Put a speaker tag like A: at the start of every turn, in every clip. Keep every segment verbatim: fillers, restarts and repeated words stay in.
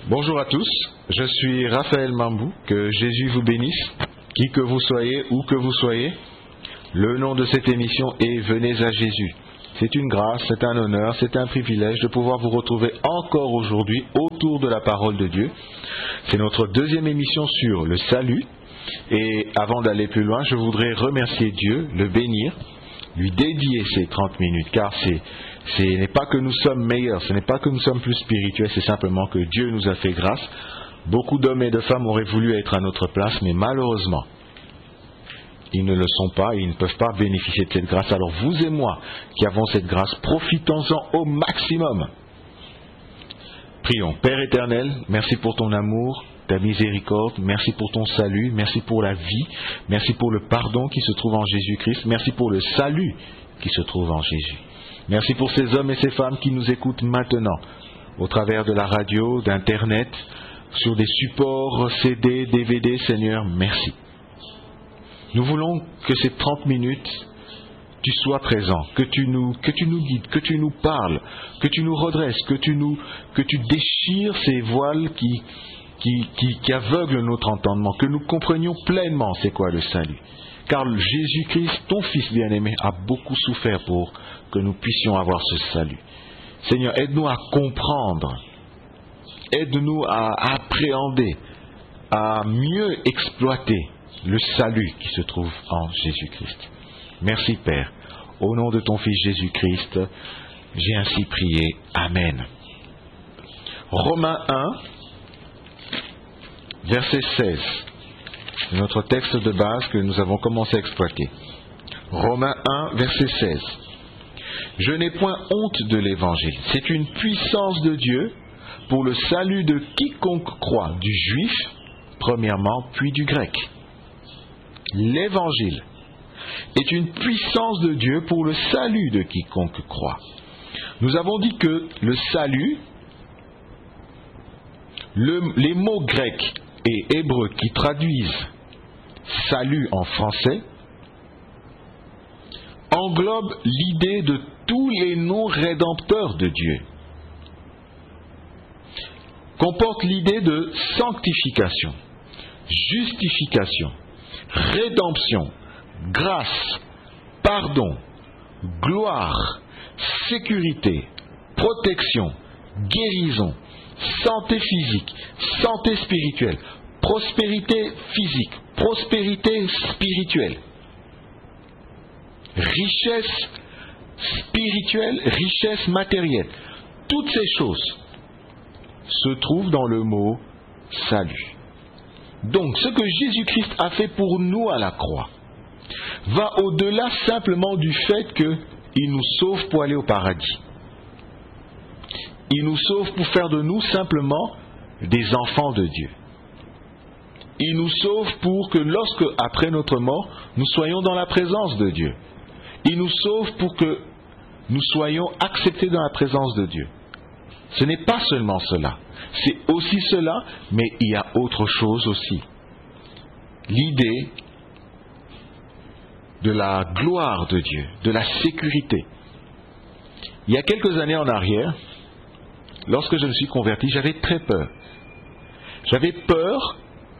A: Bonjour à tous, je suis Raphaël Mambou, que Jésus vous bénisse, qui que vous soyez, où que vous soyez. Le nom de cette émission est Venez à Jésus. C'est une grâce, c'est un honneur, c'est un privilège de pouvoir vous retrouver encore aujourd'hui autour de la parole de Dieu. C'est notre deuxième émission sur le salut. Et avant d'aller plus loin, je voudrais remercier Dieu, le bénir, lui dédier ces trente minutes, car c'est, ce n'est pas que nous sommes meilleurs, ce n'est pas que nous sommes plus spirituels, c'est simplement que Dieu nous a fait grâce. Beaucoup d'hommes et de femmes auraient voulu être à notre place, mais malheureusement, ils ne le sont pas et ils ne peuvent pas bénéficier de cette grâce. Alors vous et moi qui avons cette grâce, profitons-en au maximum. Prions. Père éternel, merci pour ton amour, ta miséricorde, merci pour ton salut, merci pour la vie, merci pour le pardon qui se trouve en Jésus-Christ, merci pour le salut qui se trouve en Jésus. Merci pour ces hommes et ces femmes qui nous écoutent maintenant, au travers de la radio, d'Internet, sur des supports C D, D V D, Seigneur, merci. Nous voulons que ces trente minutes, tu sois présent, que tu nous, que tu nous guides, que tu nous parles, que tu nous redresses, que tu nous, que tu déchires ces voiles qui, qui, qui, qui aveuglent notre entendement, que nous comprenions pleinement c'est quoi le salut. Car Jésus-Christ, ton Fils bien-aimé, a beaucoup souffert pour que nous puissions avoir ce salut. Seigneur, aide-nous à comprendre, aide-nous à appréhender, à mieux exploiter le salut qui se trouve en Jésus-Christ. Merci Père. Au nom de ton Fils Jésus-Christ, j'ai ainsi prié. Amen. Romains un, verset seize. Notre texte de base que nous avons commencé à exploiter. Romains un, verset seize. Je n'ai point honte de l'Évangile. C'est une puissance de Dieu pour le salut de quiconque croit, du juif, premièrement, puis du grec. L'Évangile est une puissance de Dieu pour le salut de quiconque croit. Nous avons dit que le salut, le, les mots grecs et hébreux qui traduisent salut en français englobent l'idée de tous les noms rédempteurs de Dieu, comportent l'idée de sanctification, justification, rédemption, grâce, pardon, gloire, sécurité, protection, guérison, santé physique, santé spirituelle, prospérité physique, prospérité spirituelle, richesse spirituelle, richesse matérielle. Toutes ces choses se trouvent dans le mot salut. Donc, ce que Jésus-Christ a fait pour nous à la croix va au-delà simplement du fait qu'il nous sauve pour aller au paradis. Il nous sauve pour faire de nous simplement des enfants de Dieu. Il nous sauve pour que lorsque, après notre mort, nous soyons dans la présence de Dieu. Il nous sauve pour que nous soyons acceptés dans la présence de Dieu. Ce n'est pas seulement cela. C'est aussi cela, mais il y a autre chose aussi. L'idée de la gloire de Dieu, de la sécurité. Il y a quelques années en arrière, lorsque je me suis converti, j'avais très peur. J'avais peur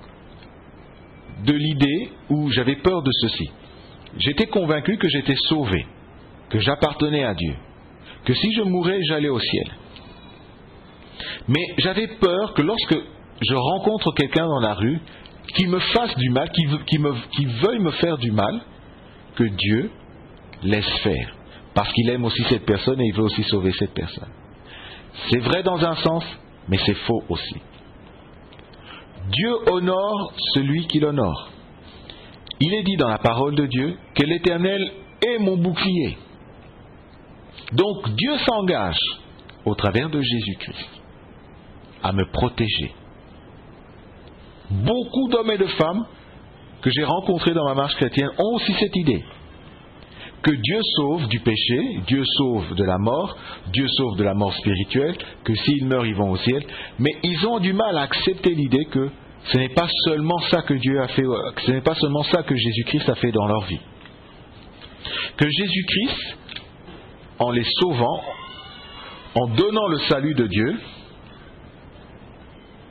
A: de l'idée, ou j'avais peur de ceci. J'étais convaincu que j'étais sauvé, que j'appartenais à Dieu, que si je mourais, j'allais au ciel. Mais j'avais peur que lorsque je rencontre quelqu'un dans la rue, qu'il me fasse du mal, qu'il, qu'il, me, qu'il veuille me faire du mal, que Dieu laisse faire. Parce qu'il aime aussi cette personne et il veut aussi sauver cette personne. C'est vrai dans un sens, mais c'est faux aussi. Dieu honore celui qui l'honore. Il est dit dans la parole de Dieu que l'Éternel est mon bouclier. Donc Dieu s'engage au travers de Jésus-Christ à me protéger. Beaucoup d'hommes et de femmes que j'ai rencontrés dans ma marche chrétienne ont aussi cette idée. Que Dieu sauve du péché, Dieu sauve de la mort, Dieu sauve de la mort spirituelle, que s'ils meurent, ils vont au ciel. Mais ils ont du mal à accepter l'idée que ce n'est pas seulement ça que Dieu a fait, que ce n'est pas seulement ça que Jésus-Christ a fait dans leur vie. Que Jésus-Christ, en les sauvant, en donnant le salut de Dieu,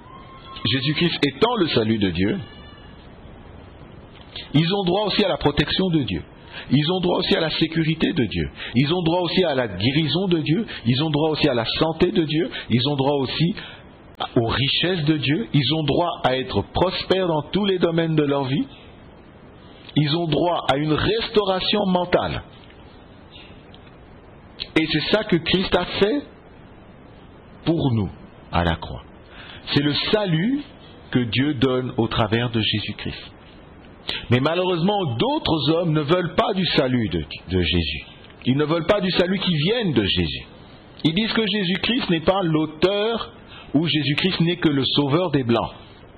A: Jésus-Christ étant le salut de Dieu, ils ont droit aussi à la protection de Dieu. Ils ont droit aussi à la sécurité de Dieu. Ils ont droit aussi à la guérison de Dieu. Ils ont droit aussi à la santé de Dieu. Ils ont droit aussi aux richesses de Dieu. Ils ont droit à être prospères dans tous les domaines de leur vie. Ils ont droit à une restauration mentale. Et c'est ça que Christ a fait pour nous à la croix. C'est le salut que Dieu donne au travers de Jésus-Christ. Mais malheureusement, d'autres hommes ne veulent pas du salut de, de Jésus. Ils ne veulent pas du salut qui vienne de Jésus. Ils disent que Jésus-Christ n'est pas l'auteur ou Jésus-Christ n'est que le sauveur des Blancs.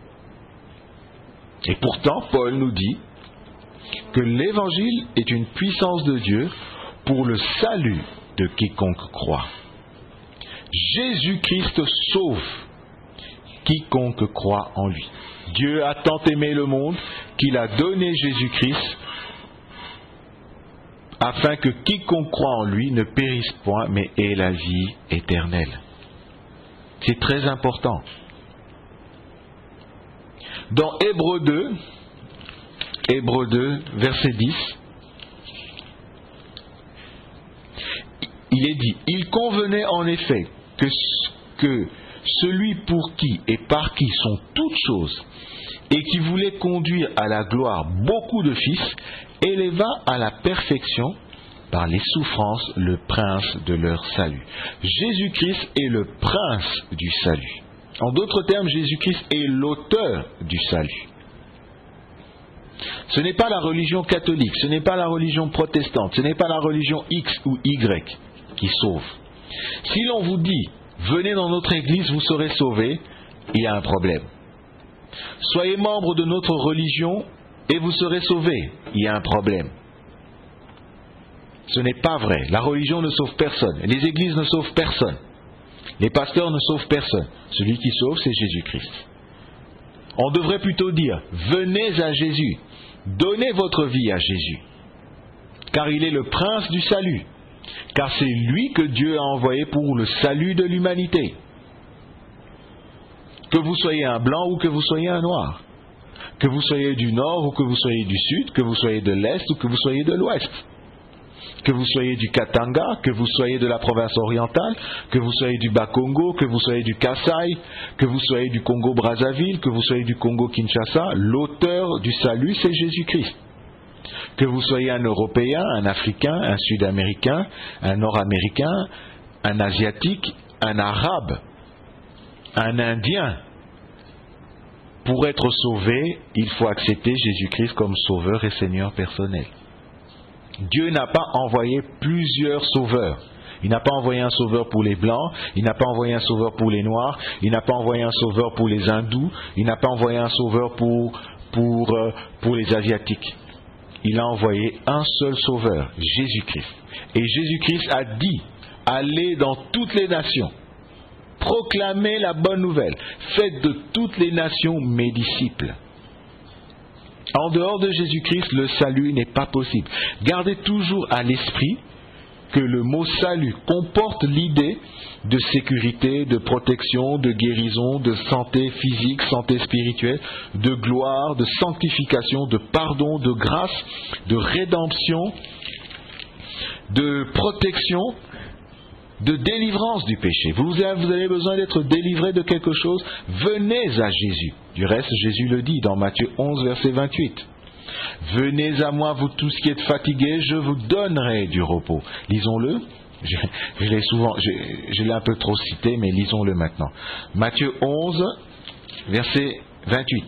A: Et pourtant, Paul nous dit que l'Évangile est une puissance de Dieu pour le salut de quiconque croit. Jésus-Christ sauve quiconque croit en lui. Dieu a tant aimé le monde qu'il a donné Jésus-Christ afin que quiconque croit en lui ne périsse point mais ait la vie éternelle. C'est très important. Dans Hébreux deux, Hébreux deux, verset dix, il est dit, « Il convenait en effet que, que celui pour qui et par qui sont toutes choses, et qui voulait conduire à la gloire beaucoup de fils, éleva à la perfection par les souffrances le prince de leur salut. » Jésus-Christ est le prince du salut. En d'autres termes, Jésus-Christ est l'auteur du salut. Ce n'est pas la religion catholique, ce n'est pas la religion protestante, ce n'est pas la religion X ou Y qui sauve. Si l'on vous dit, venez dans notre église, vous serez sauvés, il y a un problème. Soyez membre de notre religion et vous serez sauvés, il y a un problème. Ce n'est pas vrai. La religion ne sauve personne. Les églises ne sauvent personne. Les pasteurs ne sauvent personne. Celui qui sauve, c'est Jésus-Christ. On devrait plutôt dire, venez à Jésus, donnez votre vie à Jésus, car il est le prince du salut, car c'est lui que Dieu a envoyé pour le salut de l'humanité. Que vous soyez un blanc ou que vous soyez un noir, que vous soyez du nord ou que vous soyez du sud, que vous soyez de l'est ou que vous soyez de l'ouest, que vous soyez du Katanga, que vous soyez de la province orientale, que vous soyez du Bas-Congo, que vous soyez du Kasaï, que vous soyez du Congo-Brazzaville, que vous soyez du Congo-Kinshasa, l'auteur du salut, c'est Jésus-Christ. Que vous soyez un Européen, un Africain, un Sud-Américain, un Nord-Américain, un Asiatique, un Arabe, un Indien, pour être sauvé, il faut accepter Jésus-Christ comme sauveur et Seigneur personnel. Dieu n'a pas envoyé plusieurs sauveurs. Il n'a pas envoyé un sauveur pour les blancs, il n'a pas envoyé un sauveur pour les noirs, il n'a pas envoyé un sauveur pour les hindous, il n'a pas envoyé un sauveur pour, pour, euh, pour les asiatiques. Il a envoyé un seul sauveur, Jésus-Christ. Et Jésus-Christ a dit, allez dans toutes les nations, proclamez la bonne nouvelle, faites de toutes les nations mes disciples. En dehors de Jésus-Christ, le salut n'est pas possible. Gardez toujours à l'esprit que le mot salut comporte l'idée de sécurité, de protection, de guérison, de santé physique, santé spirituelle, de gloire, de sanctification, de pardon, de grâce, de rédemption, de protection, de délivrance du péché. Vous avez besoin d'être délivré de quelque chose, venez à Jésus. Du reste, Jésus le dit dans Matthieu onze, verset vingt-huit. Venez à moi, vous tous qui êtes fatigués, je vous donnerai du repos. Lisons-le. Je, je l'ai souvent, je, je l'ai un peu trop cité, mais lisons-le maintenant. Matthieu onze, verset vingt-huit.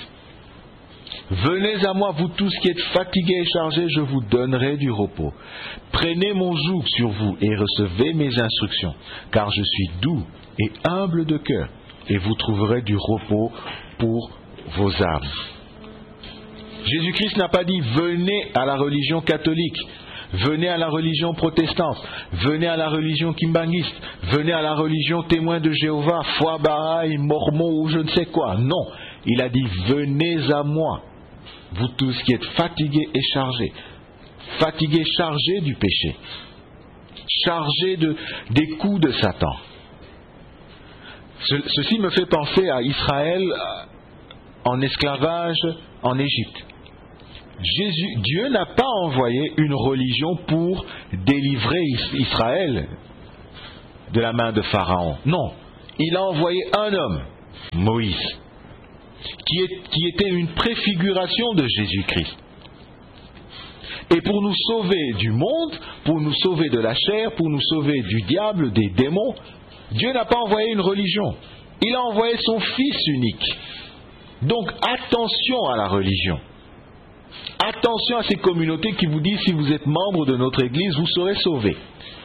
A: Venez à moi, vous tous qui êtes fatigués et chargés, je vous donnerai du repos. Prenez mon joug sur vous et recevez mes instructions, car je suis doux et humble de cœur, et vous trouverez du repos pour vos âmes. Jésus-Christ n'a pas dit venez à la religion catholique, venez à la religion protestante, venez à la religion kimbanguiste, venez à la religion témoin de Jéhovah, foi Baha'i, mormon ou je ne sais quoi. Non, il a dit venez à moi, vous tous qui êtes fatigués et chargés, fatigués, chargés du péché, chargés de, des coups de Satan. Ce, ceci me fait penser à Israël en esclavage en Égypte. Jésus, Dieu n'a pas envoyé une religion pour délivrer Israël de la main de Pharaon. Non, il a envoyé un homme, Moïse, qui, est, qui était une préfiguration de Jésus-Christ. Et pour nous sauver du monde, pour nous sauver de la chair, pour nous sauver du diable, des démons, Dieu n'a pas envoyé une religion. Il a envoyé son Fils unique. Donc attention à la religion. Attention à ces communautés qui vous disent si vous êtes membre de notre Église, vous serez sauvés.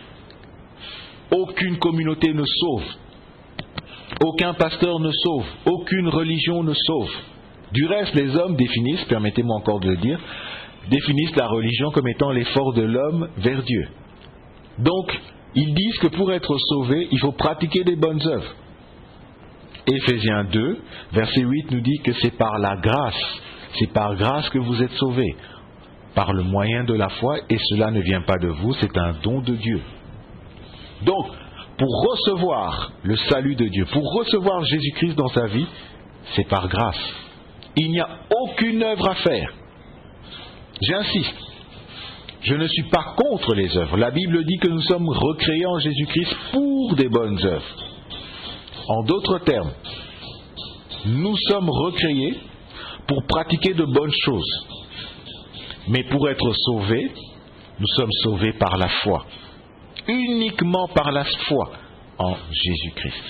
A: Aucune communauté ne sauve. Aucun pasteur ne sauve. Aucune religion ne sauve. Du reste, les hommes définissent, permettez-moi encore de le dire, définissent la religion comme étant l'effort de l'homme vers Dieu. Donc, ils disent que pour être sauvé, il faut pratiquer des bonnes œuvres. Éphésiens deux, verset huit nous dit que c'est par la grâce, c'est par grâce que vous êtes sauvés, par le moyen de la foi, et cela ne vient pas de vous, c'est un don de Dieu. Donc, pour recevoir le salut de Dieu, pour recevoir Jésus-Christ dans sa vie, c'est par grâce. Il n'y a aucune œuvre à faire. J'insiste, je ne suis pas contre les œuvres. La Bible dit que nous sommes recréés en Jésus-Christ pour des bonnes œuvres. En d'autres termes, nous sommes recréés pour pratiquer de bonnes choses. Mais pour être sauvés, nous sommes sauvés par la foi. Uniquement par la foi en Jésus-Christ.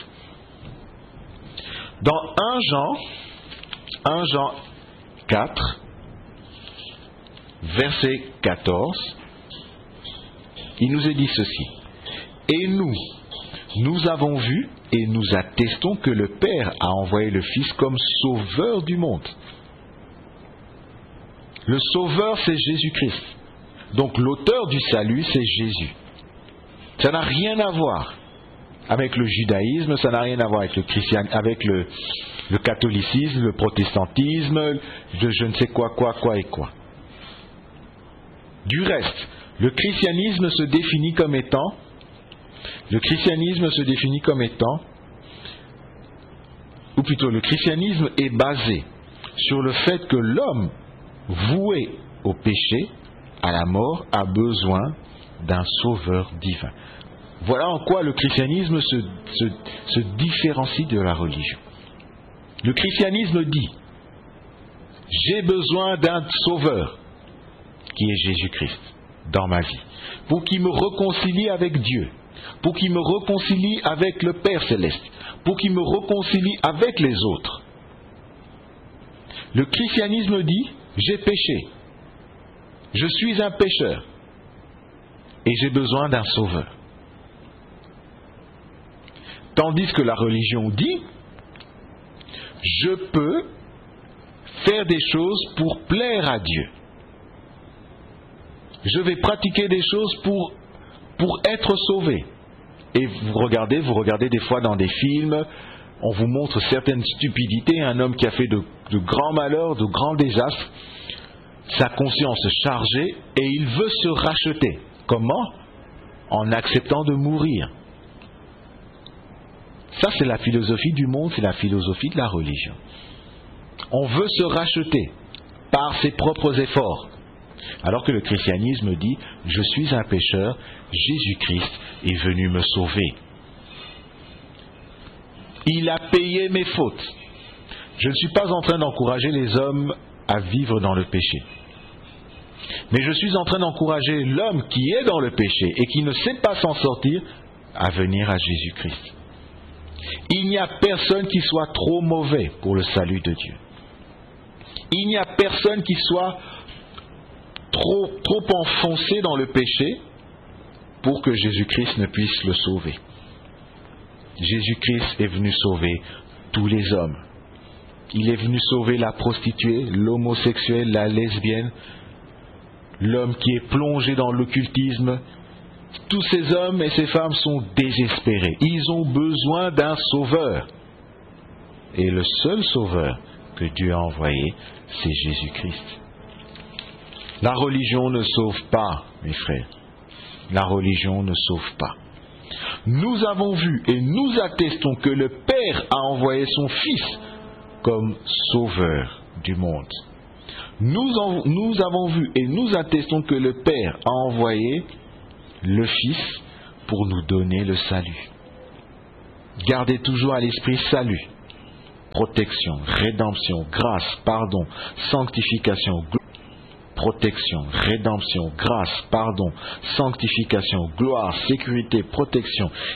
A: Dans premier Jean, premier Jean quatre, verset quatorze, il nous est dit ceci. Et nous, nous avons vu et nous attestons que le Père a envoyé le Fils comme sauveur du monde. Le sauveur, c'est Jésus-Christ. Donc l'auteur du salut, c'est Jésus. Ça n'a rien à voir avec le judaïsme, ça n'a rien à voir avec le christianisme, avec le, le catholicisme, le protestantisme, le je ne sais quoi, quoi, quoi et quoi. Du reste, le christianisme se définit comme étant, le christianisme se définit comme étant, ou plutôt le christianisme est basé sur le fait que l'homme voué au péché, à la mort, a besoin d'un sauveur divin. Voilà en quoi le christianisme se, se, se différencie de la religion. Le christianisme dit, j'ai besoin d'un sauveur, qui est Jésus-Christ, dans ma vie, pour qu'il me réconcilie avec Dieu, pour qu'il me réconcilie avec le Père Céleste, pour qu'il me réconcilie avec les autres. Le christianisme dit, j'ai péché, je suis un pécheur, et j'ai besoin d'un sauveur. Tandis que la religion dit, je peux faire des choses pour plaire à Dieu. Je vais pratiquer des choses pour, pour être sauvé. Et vous regardez, vous regardez des fois dans des films, on vous montre certaines stupidités, un homme qui a fait de, de grands malheurs, de grands désastres, sa conscience chargée, et il veut se racheter. Comment? En acceptant de mourir. Ça, c'est la philosophie du monde, c'est la philosophie de la religion. On veut se racheter par ses propres efforts. Alors que le christianisme dit, je suis un pécheur, Jésus-Christ est venu me sauver. Il a payé mes fautes. Je ne suis pas en train d'encourager les hommes à vivre dans le péché. Mais je suis en train d'encourager l'homme qui est dans le péché et qui ne sait pas s'en sortir à venir à Jésus-Christ. Il n'y a personne qui soit trop mauvais pour le salut de Dieu. Il n'y a personne qui soit trop, trop enfoncé dans le péché pour que Jésus-Christ ne puisse le sauver. Jésus-Christ est venu sauver tous les hommes. Il est venu sauver la prostituée, l'homosexuel, la lesbienne, l'homme qui est plongé dans l'occultisme. Tous ces hommes et ces femmes sont désespérés. Ils ont besoin d'un sauveur. Et le seul sauveur que Dieu a envoyé, c'est Jésus-Christ. La religion ne sauve pas, mes frères. La religion ne sauve pas. Nous avons vu et nous attestons que le Père a envoyé son Fils comme sauveur du monde. Nous, en, nous avons vu et nous attestons que le Père a envoyé le Fils pour nous donner le salut. Gardez toujours à l'esprit salut, protection, rédemption, grâce, pardon, sanctification, gloire. Protection, rédemption, grâce, pardon, sanctification, gloire, sécurité, protection